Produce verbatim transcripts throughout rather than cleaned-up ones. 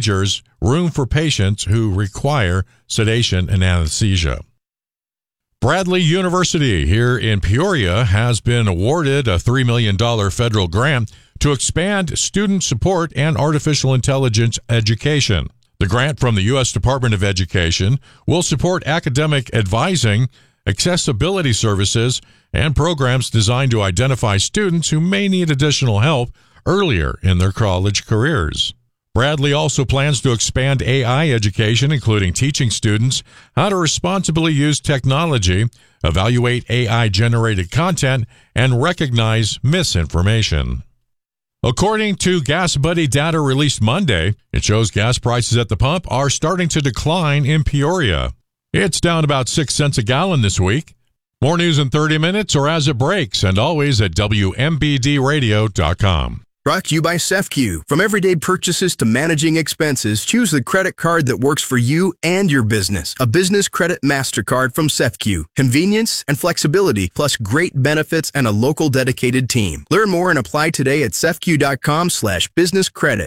procedures room for patients who require sedation and anesthesia. Bradley University here in Peoria has been awarded a three million dollars federal grant to expand student support and artificial intelligence education. The grant from the U S Department of Education will support academic advising, accessibility services, and programs designed to identify students who may need additional help earlier in their college careers. Bradley also plans to expand A I education, including teaching students how to responsibly use technology, evaluate A I-generated content, and recognize misinformation. According to Gas Buddy data released Monday, it shows gas prices at the pump are starting to decline in Peoria. It's down about six cents a gallon this week. More news in thirty minutes or as it breaks, and always at W M B D radio dot com. Brought to you by SEFCU. From everyday purchases to managing expenses, choose the credit card that works for you and your business. A business credit MasterCard from SEFCU. Convenience and flexibility, plus great benefits and a local dedicated team. Learn more and apply today at sefcu.com slash business credit.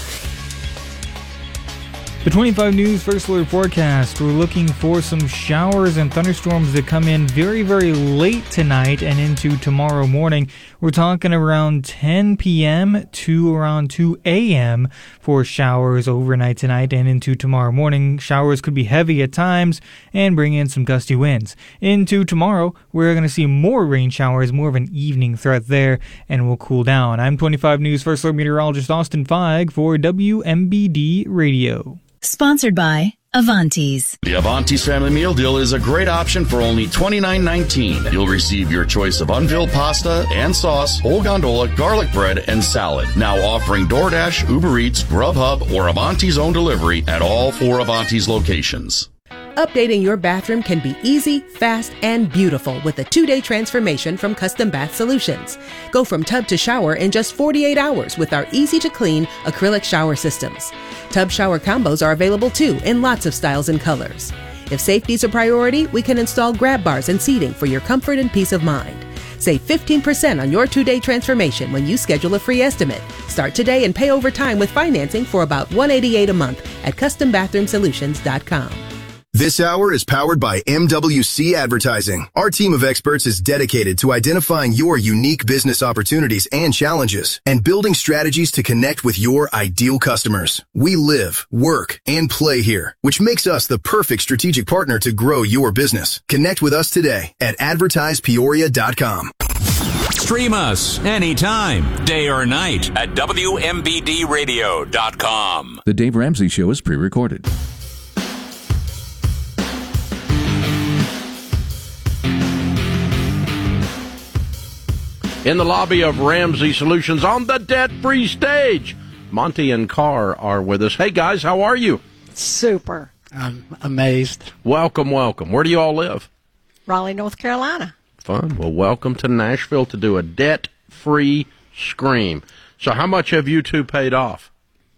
The twenty-five News First Alert Forecast. We're looking for some showers and thunderstorms that come in very, very late tonight and into tomorrow morning. We're talking around ten p.m. to around two a.m. for showers overnight tonight and into tomorrow morning. Showers could be heavy at times and bring in some gusty winds. Into tomorrow, we're going to see more rain showers, more of an evening threat there, and we'll cool down. I'm twenty-five News First Alert meteorologist Austin Feig for W M B D Radio. Sponsored by Avanti's. The Avanti's Family Meal Deal is a great option for only twenty-nine nineteen. You'll receive your choice of unfilled pasta and sauce, whole gondola, garlic bread, and salad. Now offering DoorDash, Uber Eats, Grubhub, or Avanti's own delivery at all four Avanti's locations. Updating your bathroom can be easy, fast, and beautiful with a two-day transformation from Custom Bath Solutions. Go from tub to shower in just forty-eight hours with our easy-to-clean acrylic shower systems. Tub shower combos are available too in lots of styles and colors. If safety's a priority, we can install grab bars and seating for your comfort and peace of mind. Save fifteen percent on your two-day transformation when you schedule a free estimate. Start today and pay over time with financing for about one hundred eighty-eight dollars a month at custom bathroom solutions dot com. This hour is powered by M W C Advertising. Our team of experts is dedicated to identifying your unique business opportunities and challenges and building strategies to connect with your ideal customers. We live, work, and play here, which makes us the perfect strategic partner to grow your business. Connect with us today at advertise peoria dot com. Stream us anytime, day or night, at W M B D radio dot com. The Dave Ramsey Show is pre-recorded. In the lobby of Ramsey Solutions on the debt-free stage, Monty and Carr are with us. Hey, guys, how are you? Super. I'm amazed. Welcome, welcome. Where do you all live? Raleigh, North Carolina. Fun. Well, welcome to Nashville to do a debt-free scream. So how much have you two paid off?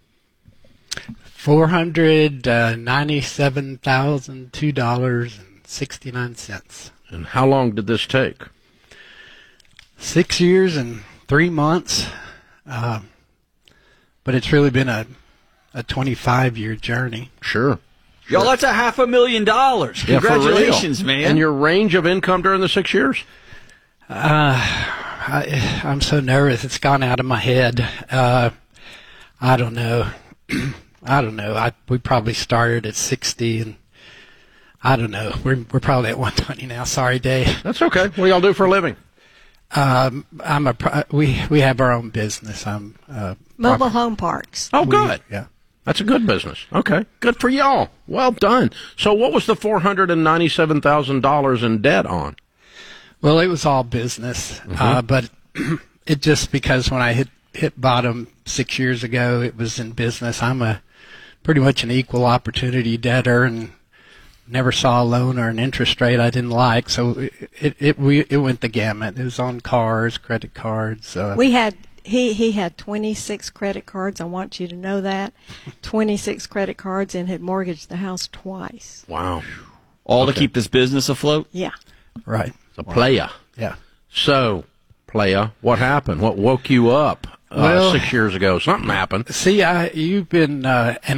four hundred ninety-seven thousand two dollars and sixty-nine cents. And how long did this take? Six years and three months, uh, but it's really been a a twenty-five-year journy. Sure. Y'all, that's a half a million dollars. Congratulations, yeah, man. And your range of income during the six years? Uh, I, I'm so nervous. It's gone out of my head. Uh, I don't know. I don't know. I, we probably started at sixty, and I don't know. We're we're probably at one twenty now. Sorry, Dave. That's okay. What do y'all do for a living? Um, I'm a we we have our own business. I'm uh, mobile proper. home parks. Oh, we, good. Yeah, that's a good business. Okay, good for y'all. Well done. So, what was the four hundred and ninety-seven thousand dollars in debt on? Well, it was all business, mm-hmm. uh, but it just because when I hit hit bottom six years ago, it was in business. I'm a pretty much an equal opportunity debtor, and never saw a loan or an interest rate I didn't like, so it it it, we, it went the gamut. It was on cars, credit cards. Uh, we had he he had twenty-six credit cards. I want you to know that twenty-six credit cards, and had mortgaged the house twice. Wow! All okay. to keep this business afloat. Yeah. Right. The player. Yeah. So, player, what happened? What woke you up uh, well, six years ago? Something happened. See, I you've been uh, an